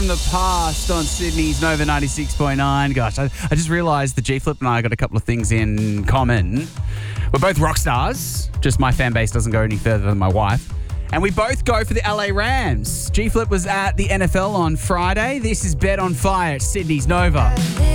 from the past on Sydney's Nova 96.9. Gosh, I just realised that G-Flip and I got a couple of things in common. We're both rock stars. Just my fan base doesn't go any further than my wife. And we both go for the LA Rams. G-Flip was at the NFL on Friday. This is Bet on Fire at Sydney's Nova.